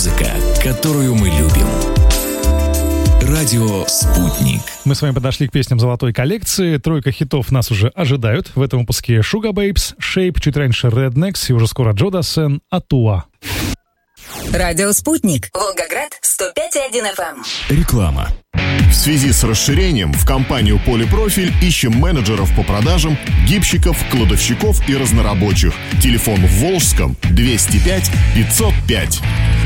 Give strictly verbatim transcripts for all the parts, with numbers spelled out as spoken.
музыка, которую мы любим. Радио «Спутник». Мы с вами подошли к песням золотой коллекции. Тройка хитов нас уже ожидают. В этом выпуске Sugababes, Shape, чуть раньше Rednex и уже скоро Джо Дассен, Атуа. Радио «Спутник». Волгоград, сто пять и один эф эм. Реклама. В связи с расширением в компанию «Полипрофиль» ищем менеджеров по продажам, гибщиков, кладовщиков и разнорабочих. Телефон в Волжском двести пять пятьсот пять.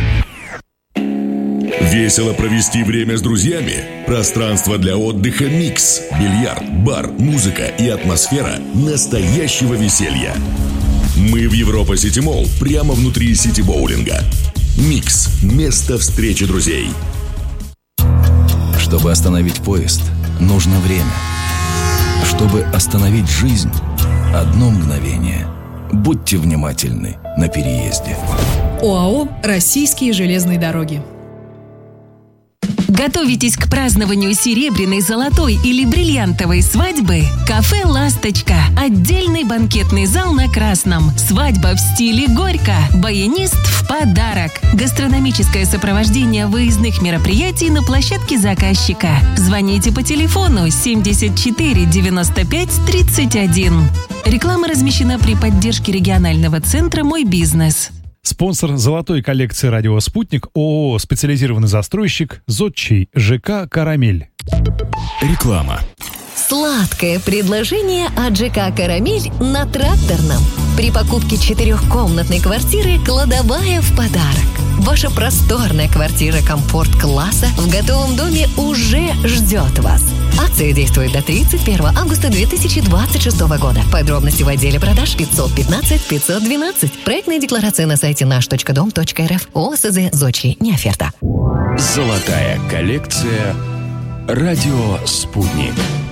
Весело провести время с друзьями? Пространство для отдыха «Микс». Бильярд, бар, музыка и атмосфера настоящего веселья. Мы в Европа Сити Молл, прямо внутри сити-боулинга. «Микс» – место встречи друзей. Чтобы остановить поезд, нужно время. Чтобы остановить жизнь – одно мгновение. Будьте внимательны на переезде. ОАО «Российские железные дороги». Готовитесь к празднованию серебряной, золотой или бриллиантовой свадьбы? Кафе «Ласточка». Отдельный банкетный зал на Красном. Свадьба в стиле Горько. Баянист в подарок. Гастрономическое сопровождение выездных мероприятий на площадке заказчика. Звоните по телефону семьдесят четыре девяносто пять тридцать один. Реклама размещена при поддержке регионального центра «Мой бизнес». Спонсор золотой коллекции «Радио Спутник» ООО «Специализированный застройщик» Зодчий ЖК «Карамель». Реклама. Сладкое предложение от ЖК «Карамель» на Тракторном. При покупке четырехкомнатной квартиры кладовая в подарок. Ваша просторная квартира комфорт-класса в готовом доме уже ждет вас. Акция действует до тридцать первого августа две тысячи двадцать шестого года. Подробности в отделе продаж пятьсот пятнадцать пятьсот двенадцать. Проектная декларация на сайте наш точка дом точка эр эф. ОСЗ «Зодчий». Не оферта. Золотая коллекция «Радио Спутник».